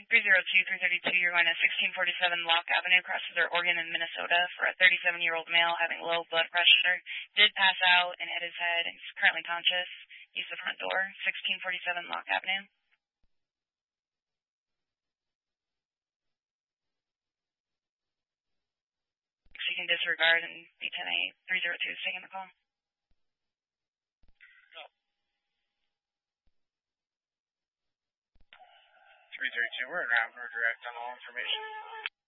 302-332, you're going to 1647 Locke Avenue, crosses their Oregon and Minnesota for a 37-year-old male having low blood pressure. Did pass out and hit his head. He's currently conscious. Use the front door, 1647 Locke Avenue. So you can disregard and be 10-8. 302 is taking the call. 332, we're in Avenue Direct on all information.